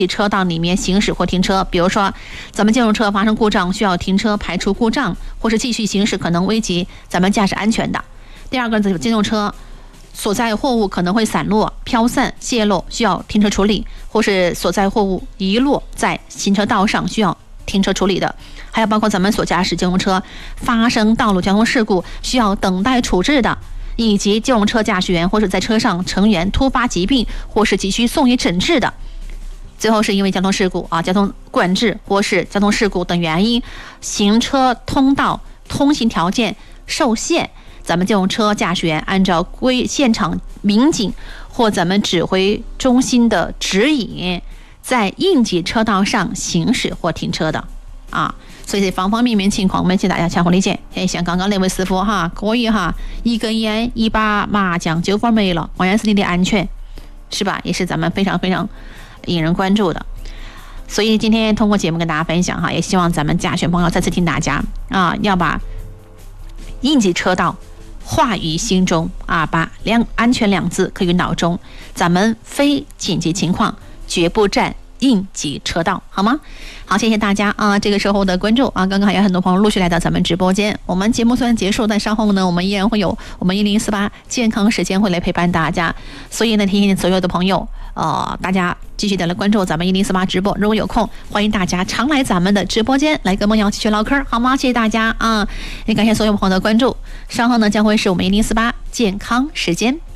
车道里面行驶或停车，比如说咱们机动车发生故障需要停车排除故障，或是继续行驶可能危及咱们驾驶安全的。第二个，机动车所在货物可能会散落、飘散、泄漏，需要停车处理，或是所在货物遗落在行车道上需要停车处理的。还有包括咱们所驾驶机动车发生道路交通事故需要等待处置的，以及机动车驾驶员或者在车上成员突发疾病或是急需送医诊治的。最后是因为交通事故交通管制或是交通事故等原因，行车通道通行条件受限，咱们机动车驾驶员按照现场民警或咱们指挥中心的指引，在应急车道上行驶或停车的所以方方面面情况，我们请大家相互理解。像刚刚那位师傅可以一根烟一把麻将就分没了，关键是你的安全，是吧？也是咱们非常非常引人关注的。所以今天通过节目跟大家分享也希望咱们驾驶朋友再次听大家要把应急车道话于心中把安全两字刻于脑中，咱们非紧急情况绝不占应急车道，好吗？好，谢谢大家这个时候的关注刚刚还有很多朋友陆续来到咱们直播间。我们节目虽然结束，但稍后呢，我们依然会有我们1048健康时间会来陪伴大家。所以呢，提醒所有的朋友大家继续的来关注咱们1048直播。如果有空，欢迎大家常来咱们的直播间来跟梦瑶继续唠嗑，好吗？谢谢大家也感谢所有朋友的关注。稍后呢，将会是我们1048健康时间。